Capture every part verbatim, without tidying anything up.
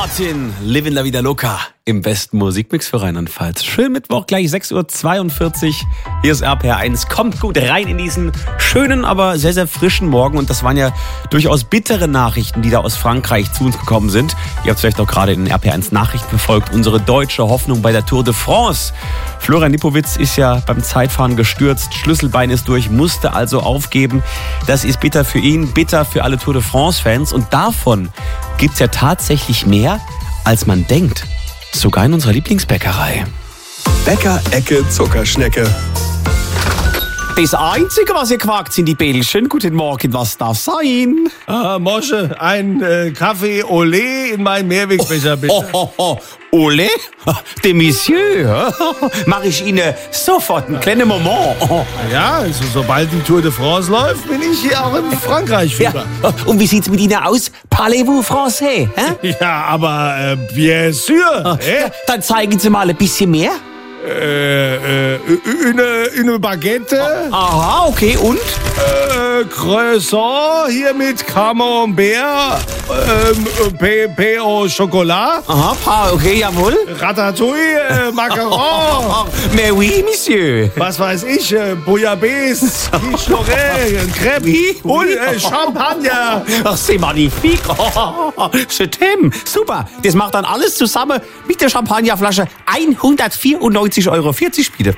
Martin, Livin La Vida Loca im besten Musikmix für Rheinland-Pfalz. Schönen Mittwoch, gleich sechs Uhr zweiundvierzig. Hier ist R P R eins. Kommt gut rein in diesen schönen, aber sehr, sehr frischen Morgen. Und das waren ja durchaus bittere Nachrichten, die da aus Frankreich zu uns gekommen sind. Ihr habt es vielleicht auch gerade in den R P R eins Nachrichten verfolgt. Unsere deutsche Hoffnung bei der Tour de France. Florian Lipowitz ist ja beim Zeitfahren gestürzt. Schlüsselbein ist durch, musste also aufgeben. Das ist bitter für ihn, bitter für alle Tour de France-Fans. Und davon gibt es ja tatsächlich mehr, als man denkt. Sogar in unserer Lieblingsbäckerei. Bäcker-Ecke Zuckerschnecke. Das Einzige, was ihr quakt, sind die Bällchen. Guten Morgen, was darf sein? Ah, Mosche, ein äh, Kaffee Olé in meinen Mehrwegbecher, bitte. Oh, oh, oh. Ole? De Monsieur? Mach ich Ihnen sofort einen kleinen Moment. Ja, also sobald die Tour de France läuft, bin ich hier auch in Frankreich Ja. wieder. Und wie sieht's mit Ihnen aus? Parlez-vous français? Hä? Ja, aber äh, bien sûr. Ja, dann zeigen Sie mal ein bisschen mehr. Äh, äh, eine, eine Baguette, Aha, okay, und? äh, Croissant hier mit Camembert, ähm, P, P au Chocolat, Aha, pa, okay, jawohl. Ratatouille, äh, Macaron, Mais oui, Monsieur. was weiß ich, äh, Bouillabaisse, Quiche Lorraine, Crepe Oui, oui. und äh, Champagner. Ach, c'est magnifique. Oh, je t'aime. Super. Das macht dann alles zusammen mit der Champagnerflasche hundertvierundneunzig Euro vierzig bitte.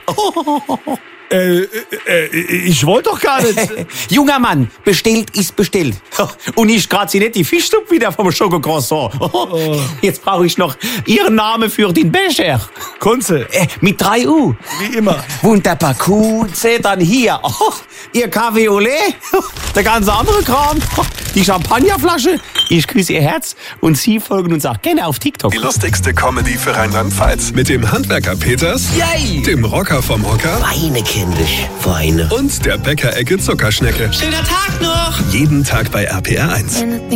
Äh, äh, ich wollte doch gar nicht. Junger Mann, bestellt ist bestellt. Und ich grad sie nicht die Fischsuppe wieder vom Schokocroissant. Jetzt brauche ich noch Ihren Namen für den Becher. Kunze, Äh, mit drei U. wie immer. Wunderbar, Kunze, dann hier. Oh, Ihr Kaffee Olé, der ganze andere Kram, die Champagnerflasche. Ich küsse Ihr Herz und Sie folgen uns auch gerne auf TikTok. Die lustigste Comedy für Rheinland-Pfalz. Mit dem Handwerker Peters, Yay! dem Rocker vom Hocker Weine, kindisch, Weine. und der Bäcker-Ecke Zuckerschnecke. Schöner Tag noch! Jeden Tag bei R P R eins. Anything